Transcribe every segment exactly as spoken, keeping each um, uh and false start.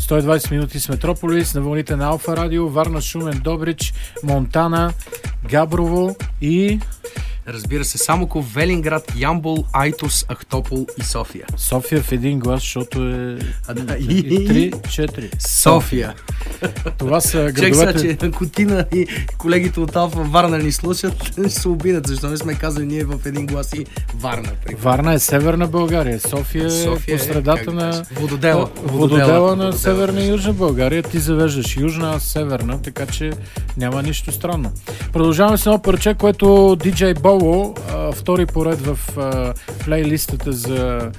сто и двадесет минути с Метрополис на вълните на Алфа Радио, Варна, Шумен, Добрич, Монтана, Габрово и... Разбира се, Самоков, Велинград, Ямбол, Айтос, Ахтопол и София. София в един глас, защото е А, да, и три четири. София. Това са Чек градовете... сега, че Котина и колегите от Алфа Варна ни слушат, ще се обидят, защо не сме казали ние в един глас и Варна. Примерно. Варна е северна България, София, София е по средата е, на... Вододела. Вододела на северна и южна България. Ти завеждаш южна, а северна, така че няма нищо странно. Продължаваме с едно парче, което диджей Боло, втори поред в а, плейлистата за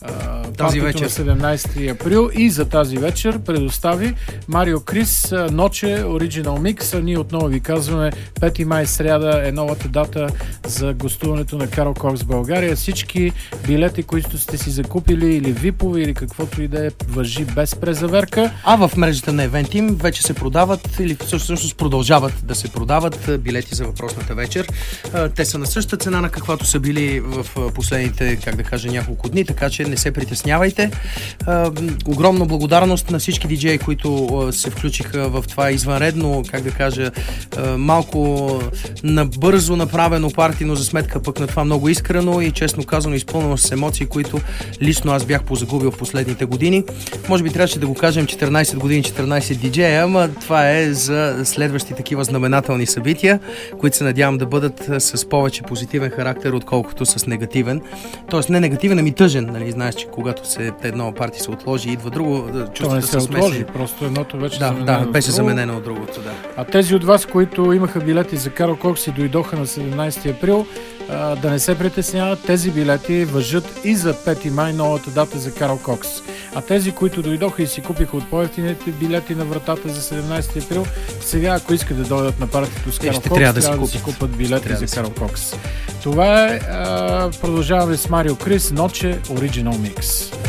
тази вечер на седемнадесети април и за тази вечер предостави Марио Крис Ноче Original Mix. А ние отново ви казваме пети май сряда е новата дата за гостуването на Карл Кокс в България. Всички билети, които сте си закупили или випове или каквото и да е, важи без презаверка. А в мрежата на Eventim вече се продават или всъщност продължават да се продават билети за въпросната вечер. Те са на същата цена, на каквато са били в последните, как да кажа, няколко дни, така че не се притеснявайте. А, огромна благодарност на всички диджеи, които а, се включиха в това извънредно, как да кажа, а, малко набързо направено партино за сметка пък на това много искрено и честно казано изпълнено с емоции, които лично аз бях позагубил в последните години. Може би трябваше да го кажем четиринадесет години, четиринадесет диджея, ама това е за следващи такива знаменателни събития, които се надявам да бъдат с повече позитивен характер, отколкото с негативен. Тоест не негативен, ами тъжен, нали, знаеш, че когато се едно парти се отложи, идва друго, чувствата се са отложи, смесени. просто едното вече да, заменено да, беше от заменено от другото, да. А тези от вас, които имаха билети за Карл Кокс и дойдоха на седемнадесети април, а, да не се притесняват, тези билети важат и за пети май, новата дата за Карл Кокс. А тези, които дойдоха и си купиха от по-евтините билети на вратата за седемнадесети април, сега, ако искат да дойдат на партито с Карл Кокс, трябва да, трябва да си купат билети за Карл Кокс. Това е, а, продължаваме с Марио Крис, Ноче Original Mix.